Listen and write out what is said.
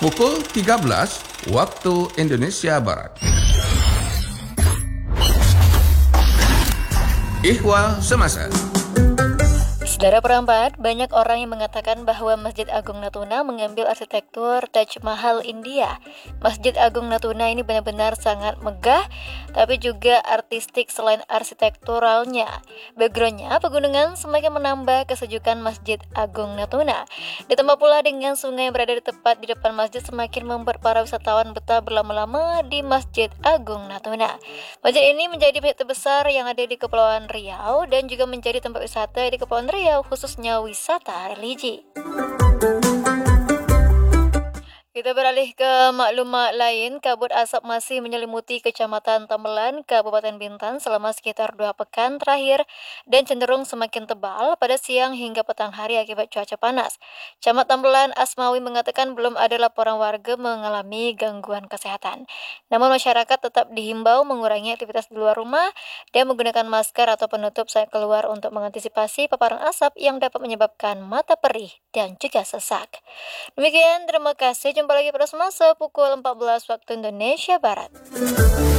pukul 13 waktu Indonesia Barat. Ihwal Semasa. Saudara perempat, banyak orang yang mengatakan bahwa Masjid Agung Natuna mengambil arsitektur Taj Mahal India. Masjid Agung Natuna ini benar-benar sangat megah, tapi juga artistik selain arsitekturalnya. Backgroundnya, pegunungan semakin menambah kesejukan Masjid Agung Natuna. Ditambah pula dengan sungai yang berada di tepat di depan masjid semakin membuat para wisatawan betah berlama-lama di Masjid Agung Natuna. Masjid ini menjadi masjid terbesar yang ada di Kepulauan Riau dan juga menjadi tempat wisata di Kepulauan Riau, khususnya wisata religi. Kita beralih ke maklumat lain. Kabut asap masih menyelimuti Kecamatan Tambelan, Kabupaten Bintan selama sekitar 2 pekan terakhir dan cenderung semakin tebal pada siang hingga petang hari akibat cuaca panas. Camat Tambelan Asmawi mengatakan belum ada laporan warga mengalami gangguan kesehatan. Namun masyarakat tetap dihimbau mengurangi aktivitas di luar rumah dan menggunakan masker atau penutup saat keluar untuk mengantisipasi paparan asap yang dapat menyebabkan mata perih dan juga sesak. Demikian, terima kasih. Jumpa lagi pada semasa pukul 14 waktu Indonesia Barat.